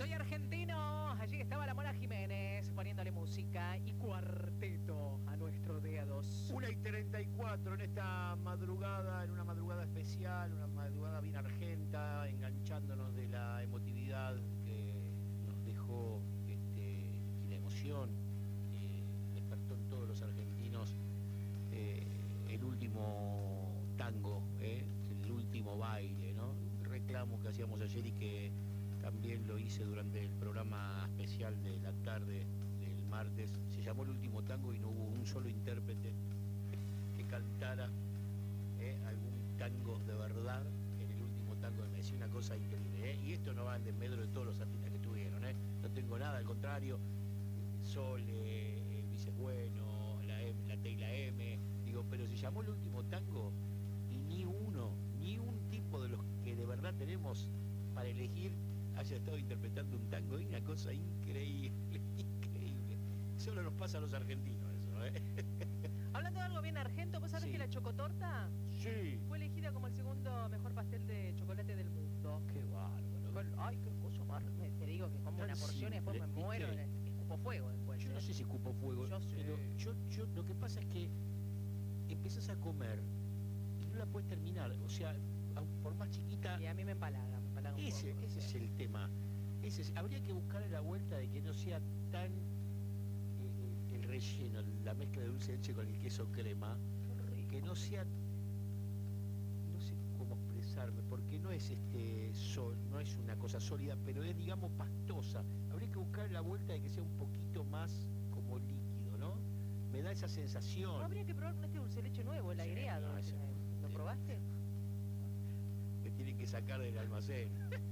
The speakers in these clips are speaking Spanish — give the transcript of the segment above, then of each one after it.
Soy argentino. Allí estaba la Mona Jiménez poniéndole música y cuarteto a nuestro día 2. 1:34 en esta madrugada, en una madrugada especial, una madrugada bien argenta, enganchándonos de la emotividad que nos dejó y la emoción despertó en todos los argentinos el último tango, el último baile, ¿no? Un reclamo que hacíamos ayer y que también lo hice durante el programa especial de la tarde del martes. Se llamó El Último Tango y no hubo un solo intérprete que cantara algún tango de verdad en el último tango. Me decía una cosa increíble, y esto no va en desmedro de todos los artistas que estuvieron, no tengo nada, al contrario. Sole, Vices Bueno, la T y la M, digo, pero se llamó El Último Tango y ni un tipo de los que de verdad tenemos para elegir haya estado interpretando un tango. Y una cosa increíble, increíble. Solo nos pasa a los argentinos eso, Hablando de algo bien argento, ¿vos sabés que la chocotorta fue elegida como el segundo mejor pastel de chocolate del mundo? Qué bárbaro. Ay, qué cosa más. Te digo que como una porción y después me muero. Escupo fuego después. Yo no sé si escupo fuego, pero yo lo que pasa es que empezás a comer y no la puedes terminar. O sea, por más chiquita. Y a mí me empalaga un poco. Ese es el tema. Habría que buscarle la vuelta de que no sea tan el relleno, la mezcla de dulce de leche con el queso crema, que no sea, no sé cómo expresarme, porque no es no es una cosa sólida, pero es, digamos, pastosa. Habría que buscar la vuelta de que sea un poquito más como líquido, ¿no? Me da esa sensación. ¿No habría que probar con este dulce de leche nuevo, el aireado? ¿Lo probaste? Me tienen que sacar del almacén.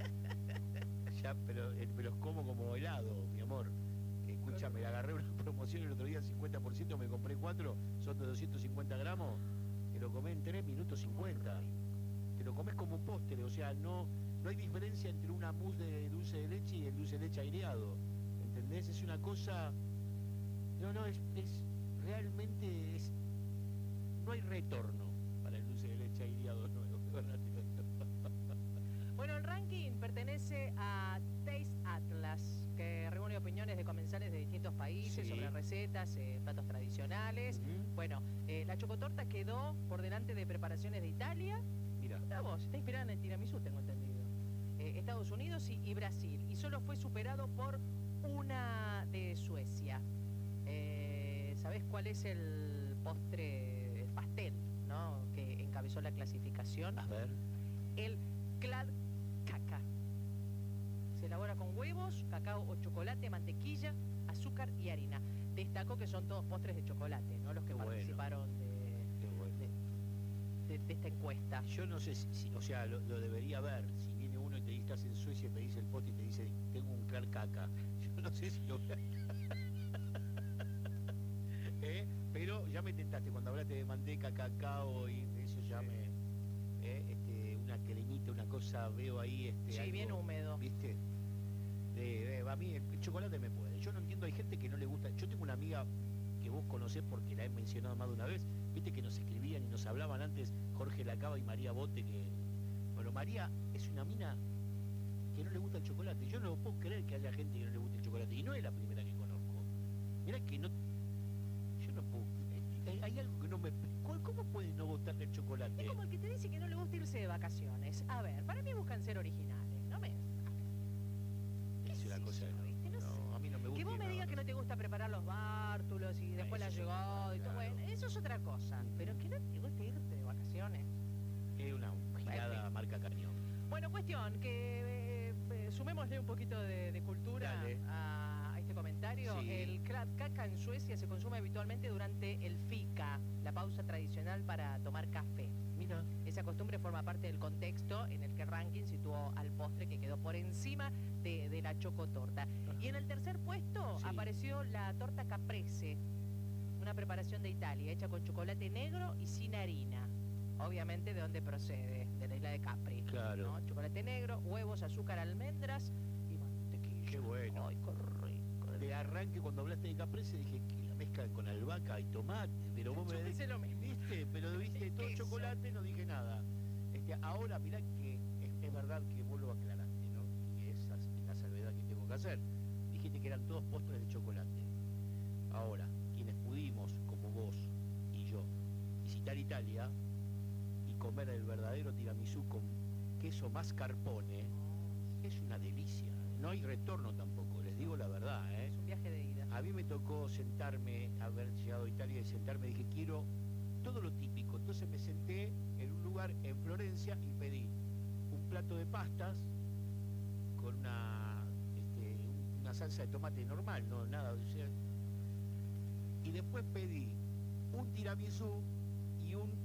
Ya, pero me los como helado, mi amor. Escúchame, le agarré una promoción el otro día, 50%, me compré 4, son de 250 gramos, te lo comé en 3 minutos 50. Te lo comes como un postre, o sea, no hay diferencia entre una mousse de dulce de leche y el dulce de leche aireado. ¿Entendés? Es una cosa... No, es realmente... No hay retorno para el dulce de leche aireado nuevo, de verdad. Bueno, el ranking pertenece a Taste Atlas, que reúne opiniones de comensales de distintos países sobre recetas, platos tradicionales. Bueno, la chocotorta quedó por delante de preparaciones de Italia. Mira. Vos, está inspirada en el tiramisú, tengo entendido. Estados Unidos y Brasil. Y solo fue superado por una de Suecia. ¿Sabés cuál es el postre, el pastel, ¿no?, que encabezó la clasificación? A ver. El Clad Caca. Se elabora con huevos, cacao o chocolate, mantequilla, azúcar y harina. Destacó que son todos postres de chocolate, ¿no?, los que participaron de esta encuesta. Yo no sé si o sea, lo debería ver. Si viene uno y te dice, estás en Suecia, te dice el postre y te dice, tengo un Clad Caca. Yo no sé si lo voy a... Pero ya me tentaste cuando hablaste de manteca, cacao y eso ya me... una cremita, una cosa, veo ahí... sí, algo, bien húmedo. ¿Viste? A mí el chocolate me puede. Yo no entiendo, hay gente que no le gusta. Yo tengo una amiga que vos conocés porque la he mencionado más de una vez. Viste que nos escribían y nos hablaban antes Jorge Lacaba y María Bote, que... Bueno, María es una mina que no le gusta el chocolate. Yo no puedo creer que haya gente que no le guste el chocolate. Y no es la primera que conozco. Mirá que no... Yo no puedo... Hay algo que no me... ¿Cómo puede no gustarle el chocolate? Es como el que te dice que no le gusta irse de vacaciones. A ver, para mí buscan ser originales, ¿no me...? Es una cosa... No, a mí no me gusta. Que vos me digas que no te gusta preparar los bártulos y después la llegada y todo. Claro. Bueno, eso es otra cosa. Pero que no te gusta irte de vacaciones. Es una girada marca cañón. Bueno, cuestión, que sumémosle un poquito de cultura a este comentario. Sí. El Clad Caca en Suecia se consume habitualmente durante el fika, la pausa tradicional para tomar café. Mira. Esa costumbre forma parte del contexto en el que Ranking situó al postre que quedó por encima de la chocotorta. Y en el tercer puesto apareció la torta caprese, una preparación de Italia, hecha con chocolate negro y sin harina. Obviamente, ¿de dónde procede? De la isla de Capri. Claro. ¿No? Chocolate negro, huevos, azúcar, almendras y mantequilla. Qué bueno. Ay, qué rico. De arranque, cuando hablaste de caprese, dije que la mezcla con albahaca y tomate. Pero vos me dijiste lo mismo. ¿Viste? Pero viste todo chocolate, no dije nada. Ahora, mirá que es verdad que vos lo aclaraste, ¿no? Y esa es la salvedad que tengo que hacer. Dijiste que eran todos postres de chocolate. Ahora, quienes pudimos, como vos y yo, visitar Italia y comer el verdadero tiramisú con queso mascarpone, es una delicia. No hay retorno tampoco, les digo la verdad. Es un viaje de ida. A mí me tocó sentarme, haber llegado a Italia y sentarme, dije, quiero todo lo típico. Entonces me senté en un lugar en Florencia y pedí un plato de pastas con una salsa de tomate normal, no nada. O sea, y después pedí un tiramisú y un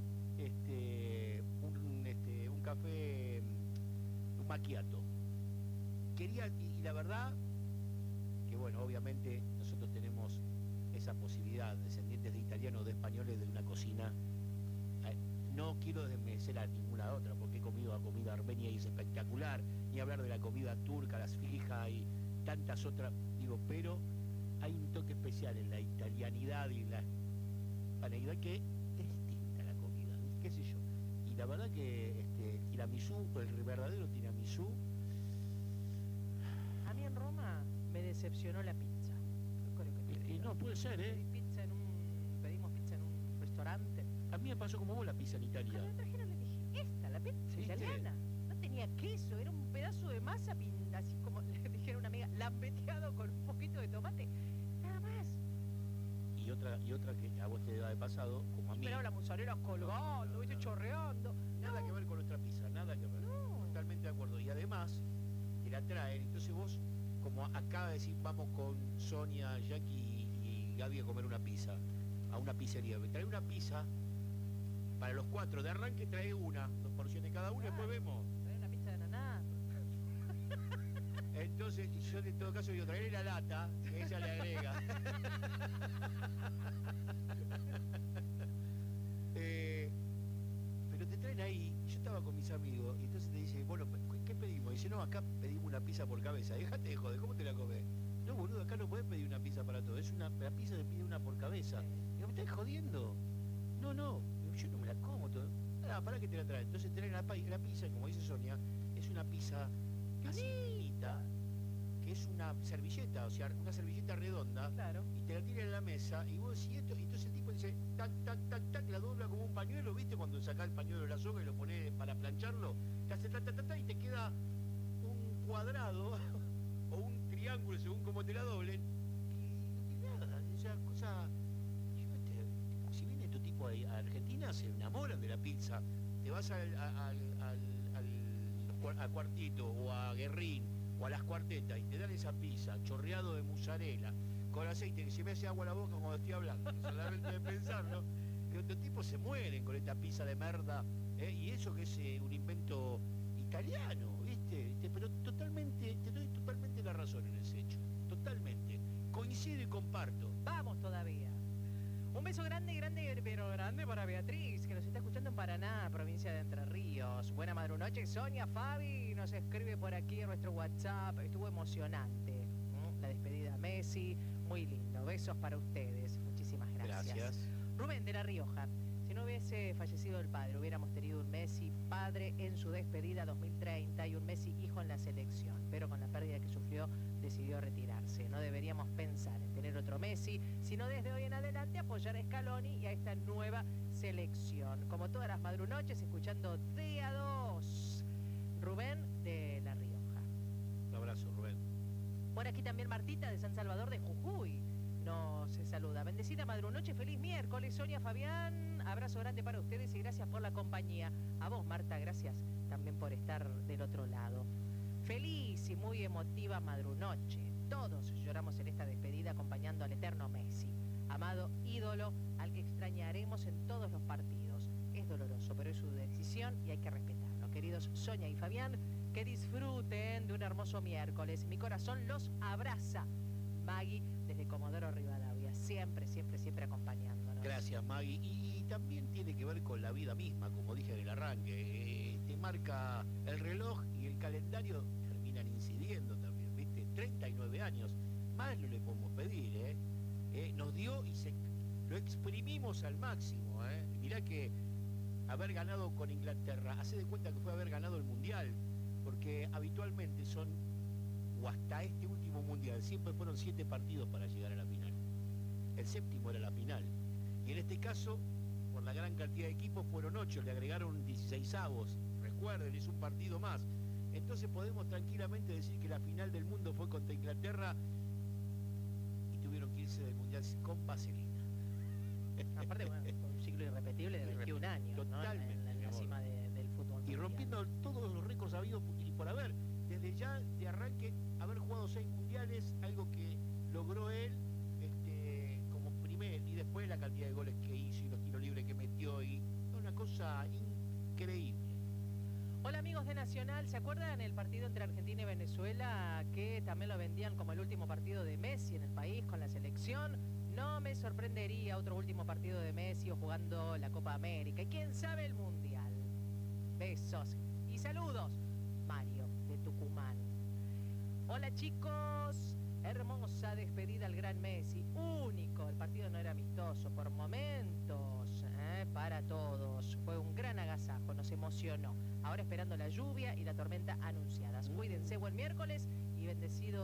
café, un macchiato. Quería, y la verdad, que bueno, obviamente nosotros tenemos esa posibilidad, descendientes de italianos, de españoles, de una cocina. No quiero desmerecer a ninguna otra, porque he comido la comida armenia y es espectacular, ni hablar de la comida turca, las fijas y tantas otras, digo, pero hay un toque especial en la italianidad y la hispanidad que es distinta a la comida, qué sé yo. Y la verdad que el tiramisú, el verdadero tiramisú... A mí en Roma me decepcionó la pizza. No, puede ser, Pedimos pizza en un restaurante. A mí me pasó como vos la pizza en Italia. Cuando la trajeron le dije, la pizza ¿viste? italiana. No tenía queso, era un pedazo de masa así como le dijeron a una amiga, lambeteado con un poquito de tomate. Nada más. Y otra que a vos te debe haber pasado, como a mí. Pero la mozzarella colgando, viste, chorreando. Nada que ver con nuestra pizza, nada que ver. No. Totalmente de acuerdo. Y además, te la traen, entonces vos, como acaba de decir, vamos con Sonia, Jackie y Gaby a comer una pizza, a una pizzería. Me trae una pizza para los 4, de arranque trae 2 porciones cada una, después vemos. Trae una pizza de ananá. Entonces, yo en todo caso digo, traerle la lata, que ella le agrega. Pero te traen ahí, yo estaba con mis amigos, y entonces te dice, bueno, ¿qué pedimos? Dice, no, acá pedimos una pizza por cabeza. Déjate de joder, ¿cómo te la comes? No, boludo, acá no podés pedir una pizza para todo, la pizza se pide una por cabeza. Digo, ¿me estás jodiendo? No, yo no me la como todo. Para que te la traen. Entonces traen la pizza, como dice Sonia, es una pizza casi finita, que es una servilleta, o sea, una servilleta redonda, Claro. y te la tiran en la mesa, y vos decís esto, y entonces el tipo dice, tac, tac, tac, tac, la dobla como un pañuelo, ¿viste? Cuando sacás el pañuelo de la soga y lo ponés para plancharlo, te hace tac, tac, tac, tac, y te queda un cuadrado o un triángulo, según como te la doblen, y nada, esa cosa... Si viene tu tipo a Argentina, se enamoran de la pizza. Te vas a Cuartito o a Guerrín o a Las Cuartetas y te dan esa pizza, chorreado de mozzarella, con aceite, que se me hace agua la boca cuando estoy hablando, solamente de pensarlo, que otros tipos se mueren con esta pizza de merda, y eso que es un invento italiano, ¿viste? Pero totalmente, te doy totalmente la razón en ese hecho, totalmente. Coincido y comparto. Vamos todavía. Un beso grande, pero grande para Beatriz, que nos está escuchando en Paraná, provincia de Entre Ríos. Buena madrunoche, Sonia, Fabi nos escribe por aquí en nuestro WhatsApp. Estuvo emocionante, ¿no? La despedida a Messi, muy lindo. Besos para ustedes, muchísimas gracias. Gracias. Rubén de La Rioja. Si no hubiese fallecido el padre, hubiéramos tenido un Messi padre en su despedida 2030 y un Messi hijo en la selección. Pero con la pérdida que sufrió, decidió retirarse. No deberíamos pensar en tener otro Messi, sino desde hoy en adelante apoyar a Scaloni y a esta nueva selección. Como todas las madrunoches, escuchando Día 2. Rubén de La Rioja. Un abrazo, Rubén. Por aquí también Martita de San Salvador de Jujuy nos saluda. Bendecida madrunoche, feliz miércoles, Sonia, Fabián. Abrazo grande para ustedes y gracias por la compañía. A vos, Marta, gracias también por estar del otro lado. Feliz y muy emotiva madrunoche. Todos lloramos en esta despedida acompañando al eterno Messi, amado ídolo al que extrañaremos en todos los partidos. Es doloroso, pero es su decisión y hay que respetarlo. Queridos Sonia y Fabián, que disfruten de un hermoso miércoles. Mi corazón los abraza. Maggie, desde Comodoro Rivadavia, siempre acompañándonos. Gracias, Maggie. Y también tiene que ver con la vida misma, como dije en el arranque. Te marca el reloj y el calendario terminan incidiendo también, ¿viste? 39 años, más no le podemos pedir, nos dio y lo exprimimos al máximo, Mirá que haber ganado con Inglaterra, hace de cuenta que fue haber ganado el Mundial, porque habitualmente son o hasta este último mundial, siempre fueron 7 partidos para llegar a la final. El séptimo era la final. Y en este caso, por la gran cantidad de equipos, fueron 8, le agregaron 16avos. Recuerden, es un partido más. Entonces podemos tranquilamente decir que la final del mundo fue contra Inglaterra y tuvieron que irse del mundial con vaselina. Aparte, bueno, fue un ciclo irrepetible de 21 años, totalmente, ¿no? En la cima del fútbol y mundial. rompiendo todos los récords habidos y por haber. Desde ya de arranque, haber jugado 6 mundiales, algo que logró él como primer, y después la cantidad de goles que hizo y los tiros libres que metió, y una cosa increíble. Hola amigos de Nacional, ¿se acuerdan el partido entre Argentina y Venezuela que también lo vendían como el último partido de Messi en el país con la selección? No me sorprendería otro último partido de Messi o jugando la Copa América y quién sabe el Mundial. Besos y saludos, Mario de Tucumán. Hola chicos, hermosa despedida al gran Messi, único, el partido no era amistoso, por momentos, para todos, fue un gran agasajo, nos emocionó. Ahora esperando la lluvia y la tormenta anunciadas. Cuídense, buen miércoles y bendecido